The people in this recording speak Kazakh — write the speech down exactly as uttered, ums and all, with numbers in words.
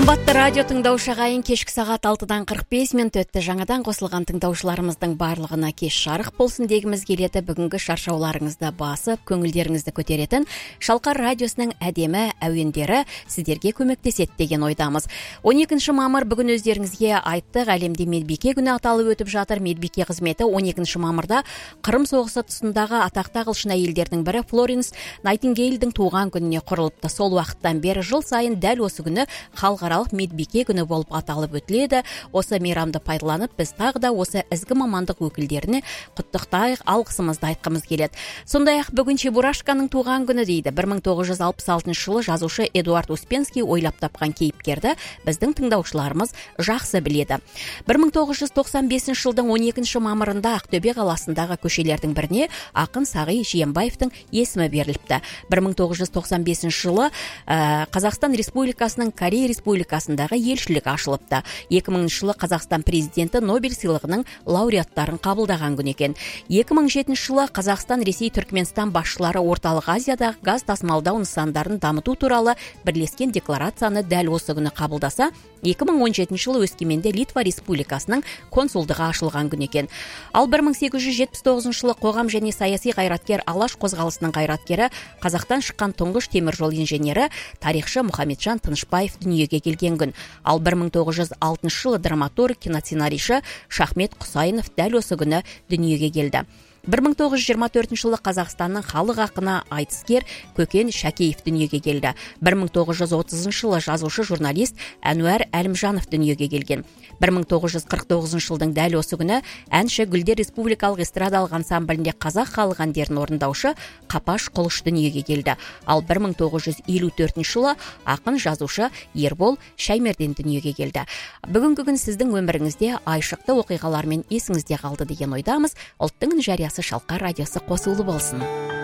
Қымбатты радио тыңдаушы ағайын, кешкі сағат алтыдан қырық бес минут өтті. Жаңадан қосылған тыңдаушыларымыздың барлығына кеш жарық болсын дегіміз келеді. Бүгінгі шаршауларыңызды басып, көңілдеріңізді көтеретін Шалқар радиосының әдемі әуендері сіздерге көмектеседі деген ойдамыз. он екінші мамыр бүгін өздеріңізге айттық, әлемде медбике күні аталып өтіп жатыр. Медбике қызметі он екінші мамырда Қырым соғысы тұсындағы атақты ағылшын әйелдердің бірі Флоренс Найтингейлдің туған күніне құрылыпты. Сол уақыттан бері жыл сайын дәл осы күні халықаралық медбике күні болып аталып өтіледі. Осы мейрамды пайдаланып, біз тағы да осы ізгі мамандық өкілдеріне құттықтайық, алғысымызды айтқымыз келеді. Сондай-ақ бүгін Чебурашканың туған күні дейді. бір мың тоғыз жүз алпыс алтыншы жылы жазушы Эдуард Успенский ойлап тапқан кейіпкерді біздің тыңдаушыларымыз жақсы біледі. бір мың тоғыз жүз тоқсан бесінші жылдың он екінші мамырында Ақтөбе қаласындағы көшелердің біріне ақын Сағи Жиенбаевтың есімі беріліпті. бір мың тоғыз жүз тоқсан бесінші жылы ә, Қазақстан Республикасының Корея Республикасындағы елшілік ашылыпты. екі мыңыншы жылы Қазақстан президенті Нобель сыйлығының лауреаттарын қабылдаған күн екен. екі мың жетінші жылы Қазақстан, Ресей, Түркменстан басшылары Орталық Азиядағы газ тасымалдау нысандарын дамыту туралы бірлескен декларацияны дәл осы күні қабылдаса, екі мың он жетінші жылы Өскеменде Литва Республикасының консулдығы ашылған күн екен. Ал бір мың сегіз жүз жетпіс тоғызыншы жылы қоғам және саяси қайраткер, Алаш қозғалысының қайраткері, Қазақтан шыққан тұңғыш теміржол инженері, тарихшы Мұхамеджан Тынышбаев дүниеге келген күн. Ал бір мың тоғыз жүз алтыншы жылы драматург, киносценарийші Шахмет Құсайынов дәл осы күні дүниеге келді. бір мың тоғыз жүз жиырма төртінші жылы Қазақстанның халық ақыны, айтыскер Көкен Шәкеев дүниеге келді. бір мың тоғыз жүз отызыншы жылы жазушы журналист Әнуар Әлімжанов дүниеге келген. бір мың тоғыз жүз қырық тоғызыншы жылдың дәл осы күні әнші Гүлдер республикалық эстрадалық ансамблінде қазақ халық әндерін орындаушы Қапаш Құлыш дүниеге келді. Ал бір мың тоғыз жүз елу төртінші жылы ақын жазушы Ербол Шаймерден дүниеге келді. Бүгінгі күн сіздің өміріңізде айшықты оқиғалармен есіңізде қалды деген ойдамыз. Ұлттың жария Шалқар радиосы қосулы болсын.